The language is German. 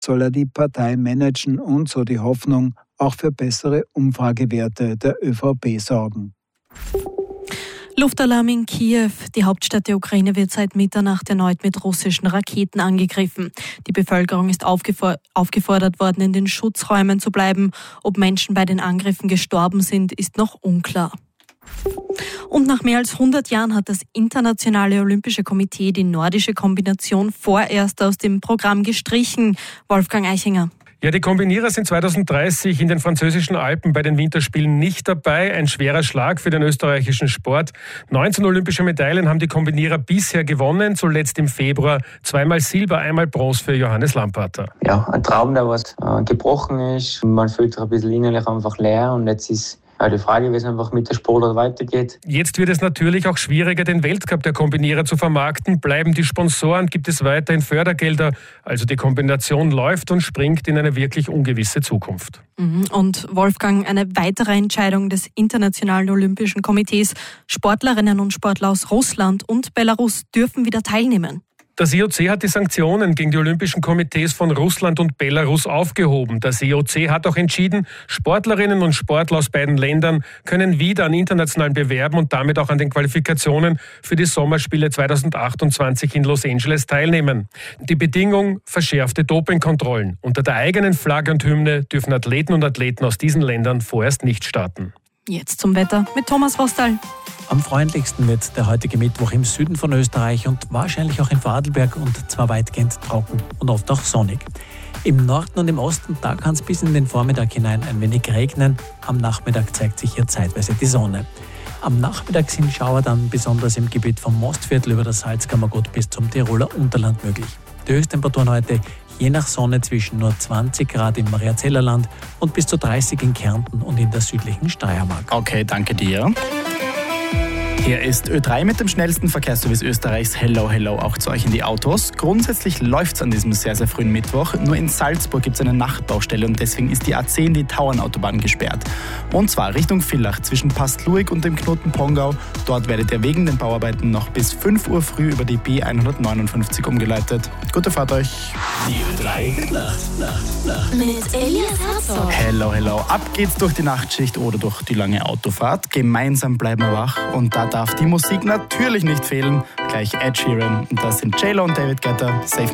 soll er die Partei managen und, so die Hoffnung, auch für bessere Umfragewerte der ÖVP sorgen. Luftalarm in Kiew. Die Hauptstadt der Ukraine wird seit Mitternacht erneut mit russischen Raketen angegriffen. Die Bevölkerung ist aufgefordert worden, in den Schutzräumen zu bleiben. Ob Menschen bei den Angriffen gestorben sind, ist noch unklar. Und nach mehr als 100 Jahren hat das Internationale Olympische Komitee die nordische Kombination vorerst aus dem Programm gestrichen. Wolfgang Eichinger. Ja, die Kombinierer sind 2030 in den französischen Alpen bei den Winterspielen nicht dabei. Ein schwerer Schlag für den österreichischen Sport. 19 olympische Medaillen haben die Kombinierer bisher gewonnen. Zuletzt im Februar 2-mal Silber, 1-mal Bronze für Johannes Lamparter. Ja, ein Traum, der was gebrochen ist. Man fühlt sich ein bisschen innerlich einfach leer und jetzt ist die Frage, wie es einfach mit der Sportart weitergeht. Jetzt wird es natürlich auch schwieriger, den Weltcup der Kombinierer zu vermarkten. Bleiben die Sponsoren, gibt es weiterhin Fördergelder. Also die Kombination läuft und springt in eine wirklich ungewisse Zukunft. Und Wolfgang, eine weitere Entscheidung des Internationalen Olympischen Komitees. Sportlerinnen und Sportler aus Russland und Belarus dürfen wieder teilnehmen. Das IOC hat die Sanktionen gegen die Olympischen Komitees von Russland und Belarus aufgehoben. Das IOC hat auch entschieden, Sportlerinnen und Sportler aus beiden Ländern können wieder an internationalen Bewerben und damit auch an den Qualifikationen für die Sommerspiele 2028 in Los Angeles teilnehmen. Die Bedingung: verschärfte Dopingkontrollen. Unter der eigenen Flagge und Hymne dürfen Athleten und Athleten aus diesen Ländern vorerst nicht starten. Jetzt zum Wetter mit Thomas Rostal. Am freundlichsten wird der heutige Mittwoch im Süden von Österreich und wahrscheinlich auch in Vorarlberg und zwar weitgehend trocken und oft auch sonnig. Im Norden und im Osten, da kann es bis in den Vormittag hinein ein wenig regnen. Am Nachmittag zeigt sich hier zeitweise die Sonne. Am Nachmittag sind Schauer dann besonders im Gebiet vom Mostviertel über das Salzkammergut bis zum Tiroler Unterland möglich. Die Höchsttemperaturen heute je nach Sonne zwischen nur 20 Grad im Mariazellerland und bis zu 30 in Kärnten und in der südlichen Steiermark. Okay, danke dir. Hier ist Ö3 mit dem schnellsten Verkehrsservice Österreichs. Hello, hello, auch zu euch in die Autos. Grundsätzlich läuft es an diesem sehr, sehr frühen Mittwoch. Nur in Salzburg gibt es eine Nachtbaustelle und deswegen ist die A10, die Tauernautobahn, gesperrt. Und zwar Richtung Villach zwischen Pastluig und dem Knoten Pongau. Dort werdet ihr wegen den Bauarbeiten noch bis 5 Uhr früh über die B159 umgeleitet. Gute Fahrt euch. Die Ö3 Nacht. Mit Elias Herzog. Hello, hello. Ab geht's durch die Nachtschicht oder durch die lange Autofahrt. Gemeinsam bleiben wir wach und da darf die Musik natürlich nicht fehlen. Gleich Ed Sheeran. Und das sind J-Lo und David Guetta. Safe